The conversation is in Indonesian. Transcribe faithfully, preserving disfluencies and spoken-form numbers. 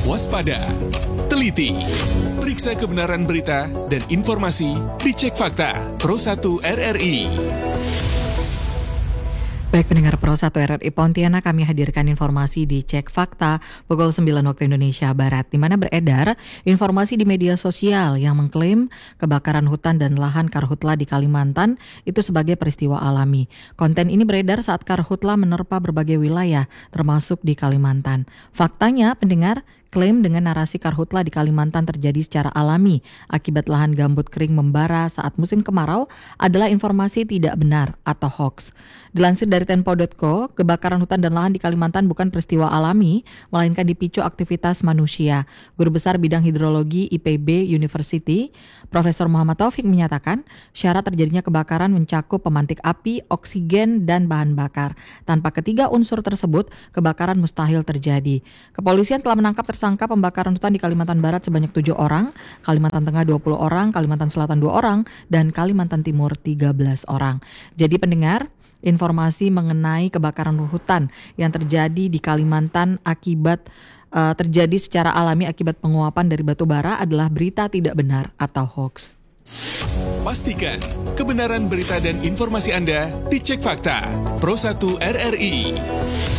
waspada, teliti. Periksa kebenaran berita dan informasi di Cek Fakta Pro satu R R I. Baik pendengar Pro satu R R I Pontianak, kami hadirkan informasi di Cek Fakta pukul sembilan waktu Indonesia Barat, di mana beredar informasi di media sosial yang mengklaim kebakaran hutan dan lahan karhutla di Kalimantan itu sebagai peristiwa alami. Konten ini beredar saat karhutla menerpa berbagai wilayah, termasuk di Kalimantan. Faktanya, pendengar, klaim dengan narasi karhutla di Kalimantan terjadi secara alami akibat lahan gambut kering membara saat musim kemarau adalah informasi tidak benar atau hoax. Dilansir dari tempo titik co, kebakaran hutan dan lahan di Kalimantan bukan peristiwa alami, melainkan dipicu aktivitas manusia. Guru Besar Bidang Hidrologi I P B University, Profesor Muhammad Taufik menyatakan, syarat terjadinya kebakaran mencakup pemantik api, oksigen, dan bahan bakar. Tanpa ketiga unsur tersebut, kebakaran mustahil terjadi. Kepolisian telah menangkap tersangka pembakaran hutan di Kalimantan Barat sebanyak tujuh orang, Kalimantan Tengah dua puluh orang, Kalimantan Selatan dua orang, dan Kalimantan Timur tiga belas orang. Jadi pendengar, informasi mengenai kebakaran hutan yang terjadi di Kalimantan akibat uh, terjadi secara alami akibat penguapan dari batu bara adalah berita tidak benar atau hoax. Pastikan kebenaran berita dan informasi Anda di Cek Fakta Pro satu R R I.